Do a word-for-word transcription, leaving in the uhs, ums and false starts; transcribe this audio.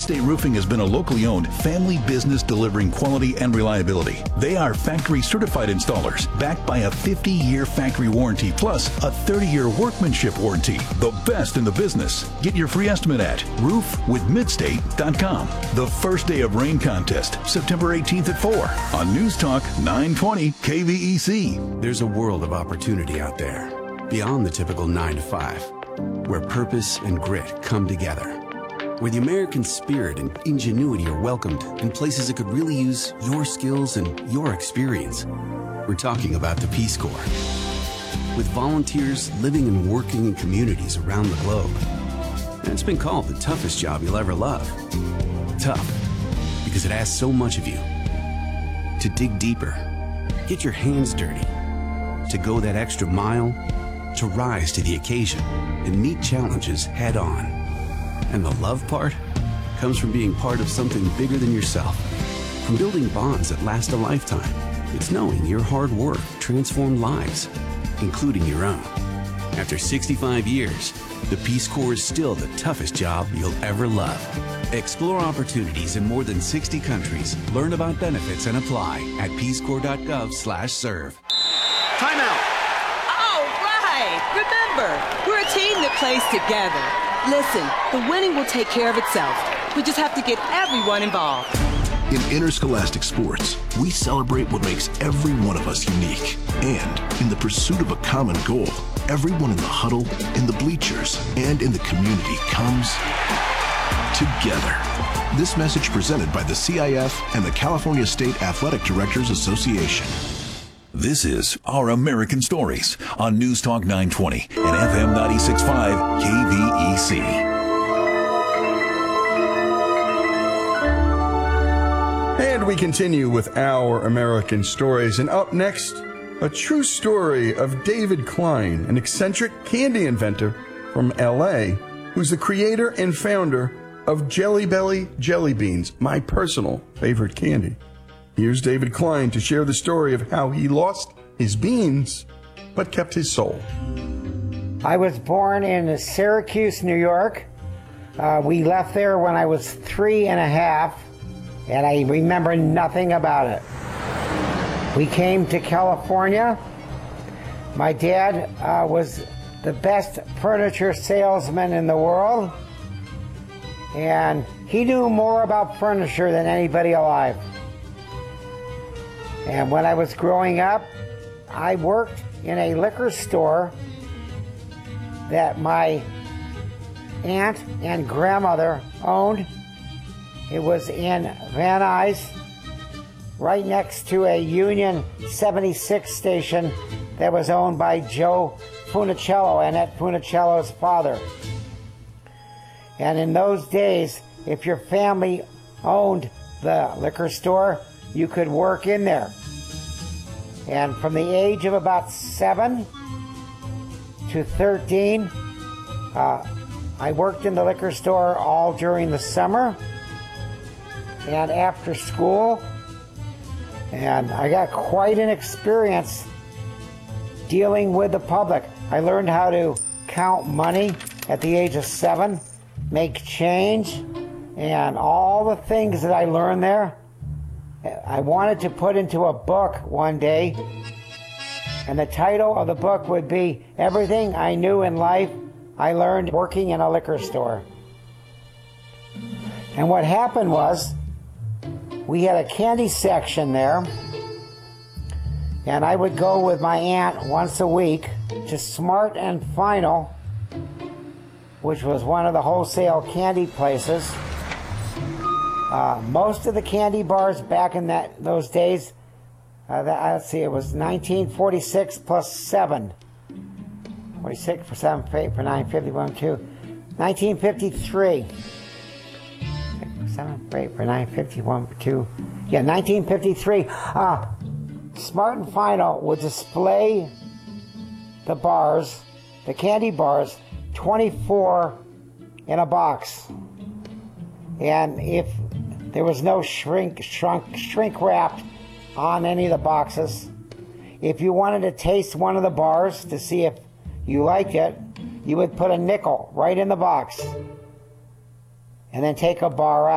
Midstate Roofing has been a locally owned family business delivering quality and reliability. They are factory certified installers backed by a fifty-year factory warranty plus a thirty-year workmanship warranty. The best in the business. Get your free estimate at roof with midstate dot com. The first day of rain contest, September eighteenth at four on News Talk nine twenty K V E C. There's a world of opportunity out there beyond the typical nine to five, where purpose and grit come together, where the American spirit and ingenuity are welcomed in places that could really use your skills and your experience. We're talking about the Peace Corps. With volunteers living and working in communities around the globe. And it's been called the toughest job you'll ever love. Tough, because it asks so much of you. To dig deeper, get your hands dirty, to go that extra mile, to rise to the occasion and meet challenges head on. And the love part comes from being part of something bigger than yourself, from building bonds that last a lifetime. It's knowing your hard work transformed lives, including your own. After sixty-five years, the Peace Corps is still the toughest job you'll ever love. Explore opportunities in more than sixty countries. Learn about benefits and apply at peace corps dot gov slash serve. Timeout. Remember, we're a team that plays together. Listen, the winning will take care of itself. We just have to get everyone involved. In interscholastic sports, we celebrate what makes every one of us unique. And in the pursuit of a common goal, everyone in the huddle, in the bleachers, and in the community comes together. This message presented by the C I F and the California State Athletic Directors Association. This is Our American Stories on News Talk nine twenty and F M ninety-six point five K V E C. And we continue with Our American Stories. And up next, a true story of David Klein, an eccentric candy inventor from L A, who's the creator and founder of Jelly Belly Jelly Beans, my personal favorite candy. Here's David Klein to share the story of how he lost his beans, but kept his soul. I was born in Syracuse, New York. Uh, we left there when I was three and a half, and I remember nothing about it. We came to California. My dad uh, was the best furniture salesman in the world, and he knew more about furniture than anybody alive. And when I was growing up, I worked in a liquor store that my aunt and grandmother owned. It was in Van Nuys, right next to a Union seventy-six station that was owned by Joe Funicello, Annette Funicello's father. And in those days, if your family owned the liquor store, you could work in there. And from the age of about seven to thirteen, uh, I worked in the liquor store all during the summer and after school. And I got quite an experience dealing with the public. I learned how to count money at the age of seven, make change, and all the things that I learned there, I wanted to put into a book one day, and the title of the book would be Everything I Knew in Life I Learned Working in a Liquor Store. And what happened was, we had a candy section there, and I would go with my aunt once a week to Smart and Final, which was one of the wholesale candy places. Uh, most of the candy bars back in that those days, uh, that, let's see, it was nineteen forty-six plus seven. forty-six for seven, for eight, for nine, fifty-one, two. nineteen fifty-three. For seven, for eight, for nine, fifty-one, for two. Yeah, nineteen fifty-three. Uh, Smart and Final would display the bars, the candy bars, twenty-four in a box. And if there was no shrink, shrunk, shrink wrapped on any of the boxes, if you wanted to taste one of the bars to see if you liked it, you would put a nickel right in the box and then take a bar out.